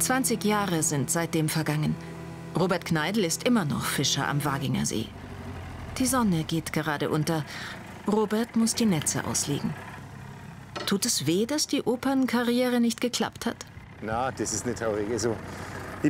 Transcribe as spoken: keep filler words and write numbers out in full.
zwanzig Jahre sind seitdem vergangen. Robert Kneidl ist immer noch Fischer am Waginger See. Die Sonne geht gerade unter. Robert muss die Netze auslegen. Tut es weh, dass die Opernkarriere nicht geklappt hat? Na, das ist nicht traurig. Also,